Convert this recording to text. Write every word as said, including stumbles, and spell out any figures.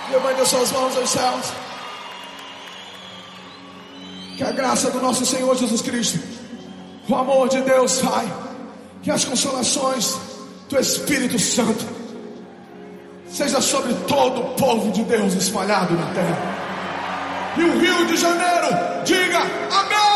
Levante as suas mãos aos céus. Que a graça do nosso Senhor Jesus Cristo, o amor de Deus Pai, que as consolações do Espírito Santo seja sobre todo o povo de Deus espalhado na terra. E o Rio de Janeiro diga amém.